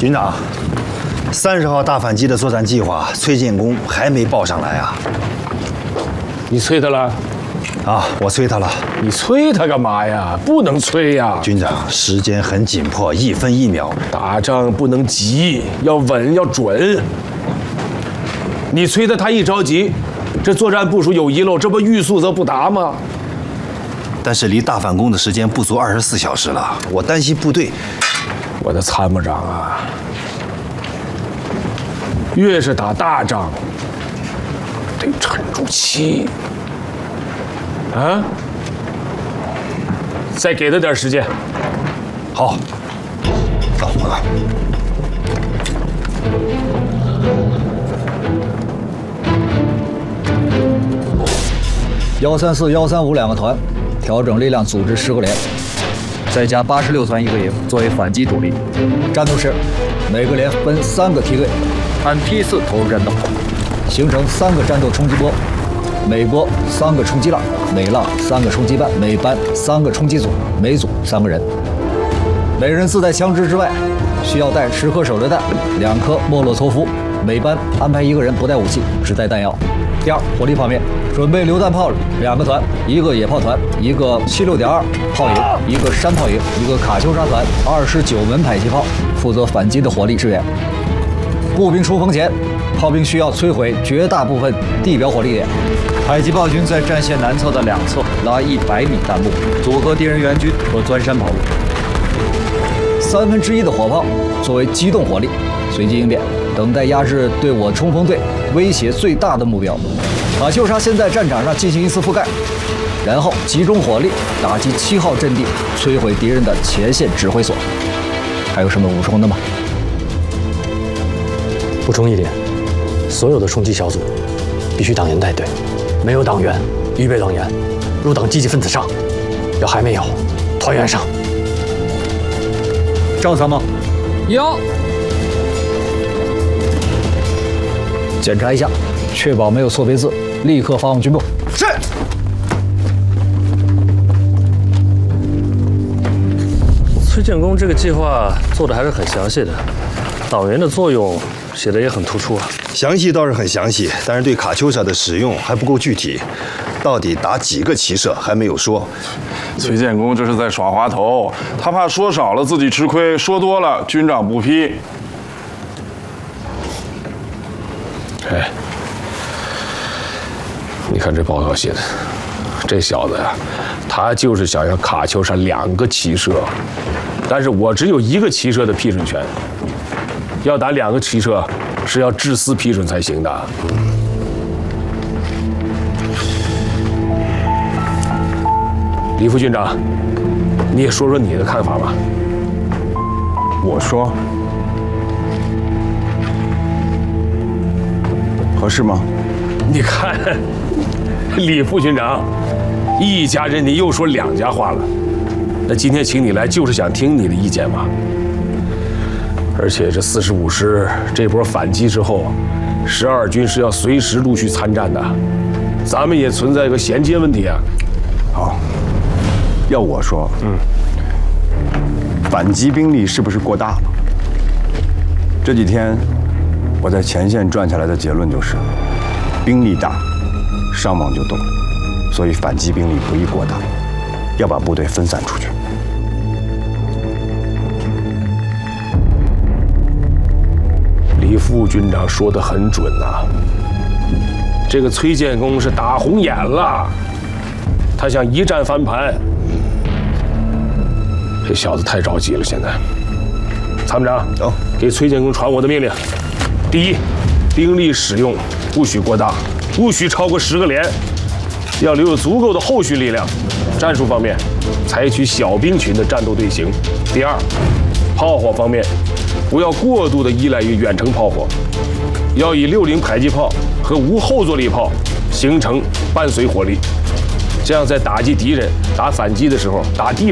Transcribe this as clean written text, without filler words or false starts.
军长，30号大反击的作战计划，崔建功还没报上来啊！ 你催他了？ 啊，我催他了。 你催他干嘛呀？不能催呀！ 军长，时间很紧迫，1分1秒。 打仗不能急，要稳要准。你催他，他一着急，这作战部署有遗漏，这不欲速则不达吗？ 但是离大反攻的时间不足24小时了，我担心部队。 我的参谋长啊，越是打大仗，得沉住气啊！再给他点时间。 好，走啊。 134、135两个团，调整力量组织10个连，再加86团1个营作为反击主力。战斗时，每个连分3个梯队，按批次投入战斗，形成3个战斗冲击波。每波3个冲击浪，每浪3个冲击班，每班3个冲击组，每组3个人。每人自带枪支之外，需要带10颗手榴弹，2颗莫洛托夫。每班安排1个人不带武器，只带弹药。第二，火力方面，准备榴弹炮2个团，1个野炮团，1个76.2炮营，1个山炮营，1个卡秋莎团，29门迫击炮，负责反击的火力支援。步兵出锋前，炮兵需要摧毁绝大部分地表火力点。迫击炮军在战线南侧的2侧拉100米弹幕，阻隔敌人援军和钻山跑路。1/3的火炮作为机动火力，随机应变，等待压制对我冲锋队威胁最大的目标。卡秋莎先在战场上进行一次覆盖，然后集中火力打击7号阵地，摧毁敌人的前线指挥所。还有什么补充的吗？ 补充一点，所有的冲击小组必须党员带队，没有党员预备党员，入党积极分子上，要还没有团员上。 赵参谋， 有。 检查一下，确保没有错别字，立刻发往军部。 是。 崔建功这个计划做的还是很详细的，党员的作用写的也很突出啊。 详细倒是很详细，但是对卡秋莎的使用还不够具体，到底打几个骑射还没有说。 崔建功这是在耍滑头，他怕说少了自己吃亏，说多了军长不批。 哎，你看这报告写的，这小子呀，他就是想要卡秋莎2个骑射，但是我只有1个骑射的批准权，要打2个骑射是要致司批准才行的。李副军长，你也说说你的看法吧。 我说，合适吗？ 你看，李副军长，一家人你又说2家话了。那今天请你来就是想听你的意见嘛。而且这45师这波反击之后，12军是要随时陆续参战的，咱们也存在一个衔接问题啊。 好，要我说，反击兵力是不是过大了？这几天我在前线转下来的结论就是，兵力大，伤亡就多，所以反击兵力不宜过大，要把部队分散出去。 李副军长说得很准呐，这个崔建功是打红眼了，他想一战翻盘。这小子太着急了，现在。参谋长， 走， 给崔建功传我的命令：第一，兵力使用不许过大，不许超过10个连，要留有足够的后续力量。战术方面，采取小兵群的战斗队形。第二，炮火方面，不要过度的依赖于远程炮火，要以60迫击炮和无后坐力炮形成伴随火力，这样在打击敌人、打反击的时候，打地